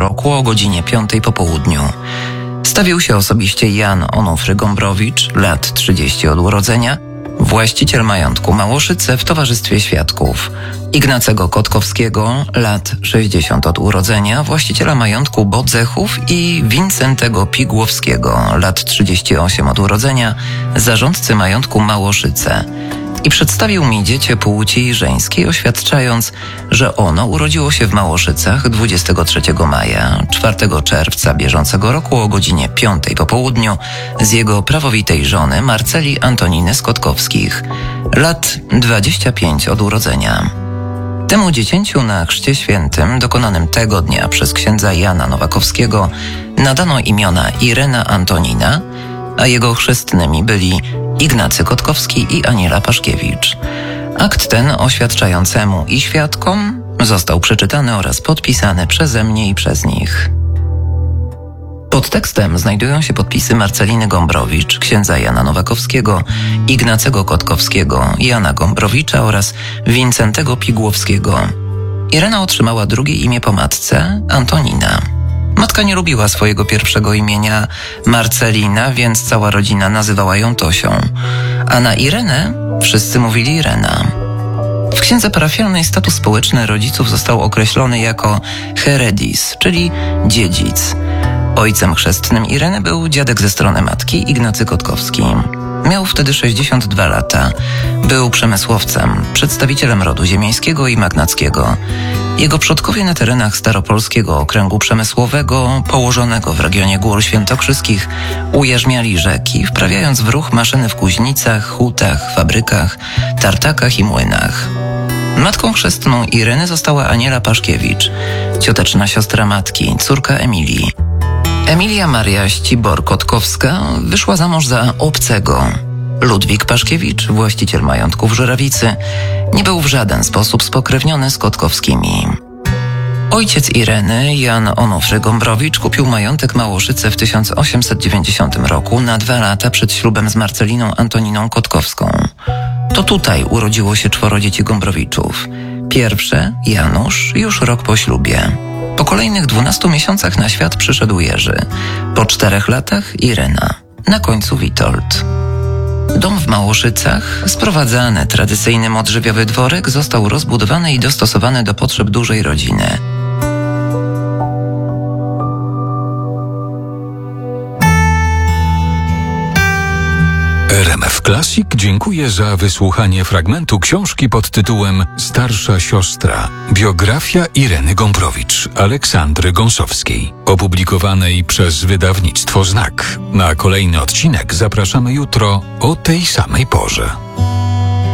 roku o godzinie 5 po południu. Stawił się osobiście Jan Onufry Gombrowicz, lat 30 od urodzenia, właściciel majątku Małoszyce w towarzystwie świadków, Ignacego Kotkowskiego, lat 60 od urodzenia, właściciela majątku Bodzechów i Wincentego Pigłowskiego, lat 38 od urodzenia, zarządcy majątku Małoszyce. I przedstawił mi dziecię płci żeńskiej, oświadczając, że ono urodziło się w Małoszycach 23 maja, 4 czerwca bieżącego roku o godzinie 5 po południu z jego prawowitej żony Marceli Antoniny z Kotkowskich, lat 25 od urodzenia. Temu dziecięciu na chrzcie świętym, dokonanym tego dnia przez księdza Jana Nowakowskiego, nadano imiona Irena Antonina, a jego chrzestnymi byli Ignacy Kotkowski i Aniela Paszkiewicz. Akt ten oświadczającemu i świadkom został przeczytany oraz podpisany przeze mnie i przez nich. Pod tekstem znajdują się podpisy Marceliny Gombrowicz, księdza Jana Nowakowskiego, Ignacego Kotkowskiego, Jana Gombrowicza oraz Wincentego Pigłowskiego. Irena otrzymała drugie imię po matce, Antonina. Matka nie lubiła swojego pierwszego imienia Marcelina, więc cała rodzina nazywała ją Tosią. A na Irenę wszyscy mówili Irena. W księdze parafialnej status społeczny rodziców został określony jako heredis, czyli dziedzic. Ojcem chrzestnym Ireny był dziadek ze strony matki, Ignacy Kotkowski. Miał wtedy 62 lata. Był przemysłowcem, przedstawicielem rodu ziemiańskiego i magnackiego. Jego przodkowie na terenach staropolskiego okręgu przemysłowego, położonego w regionie Gór Świętokrzyskich, ujarzmiali rzeki, wprawiając w ruch maszyny w kuźnicach, hutach, fabrykach, tartakach i młynach. Matką chrzestną Ireny została Aniela Paszkiewicz, cioteczna siostra matki, córka Emilii. Emilia Maria Ścibor-Kotkowska wyszła za mąż za obcego. Ludwik Paszkiewicz, właściciel majątku w Żurawicy, nie był w żaden sposób spokrewniony z Kotkowskimi. Ojciec Ireny, Jan Onufry Gombrowicz, kupił majątek Małoszyce w 1890 roku na 2 lata przed ślubem z Marceliną Antoniną Kotkowską. To tutaj urodziło się 4 dzieci Gombrowiczów. Pierwsze, Janusz, już rok po ślubie. Po kolejnych 12 miesiącach na świat przyszedł Jerzy. Po 4 latach Irena. Na końcu Witold. Dom w Małoszycach, sprowadzany tradycyjny modrzewiowy dworek, został rozbudowany i dostosowany do potrzeb dużej rodziny. RMF Classic dziękuję za wysłuchanie fragmentu książki pod tytułem Starsza siostra. Biografia Ireny Gombrowicz, Aleksandry Gąsowskiej, opublikowanej przez wydawnictwo Znak. Na kolejny odcinek zapraszamy jutro o tej samej porze.